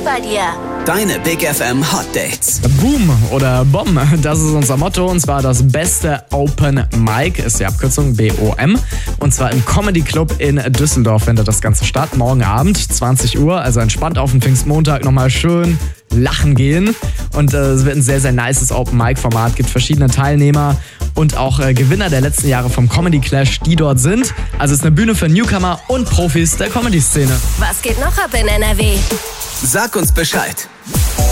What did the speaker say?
bei dir? Deine Big FM Hot Dates. Boom oder Bomb, das ist unser Motto. Und zwar das beste Open Mic, ist die Abkürzung BOM. Und zwar im Comedy Club in Düsseldorf findet das Ganze statt. Morgen Abend, 20 Uhr. Also entspannt auf den Pfingstmontag nochmal schön lachen gehen. Und es wird ein sehr, sehr nices Open Mic Format. Gibt verschiedene Teilnehmer und auch Gewinner der letzten Jahre vom Comedy Clash, die dort sind. Also es ist eine Bühne für Newcomer und Profis der Comedy-Szene. Was geht noch ab in NRW? Sag uns Bescheid.